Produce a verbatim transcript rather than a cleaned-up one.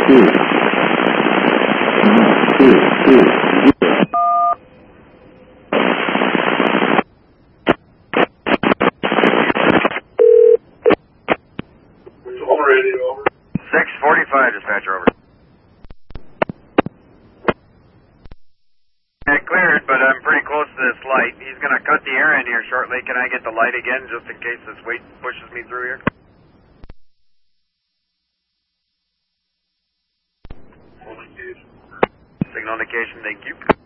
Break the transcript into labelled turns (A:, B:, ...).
A: two, two, two, zero.
B: six forty-five, dispatcher, over. It cleared, but I'm pretty close to this light. He's going to cut the air in here shortly. Can I get the light again, just in case this weight pushes me through here? Signal indication, thank you.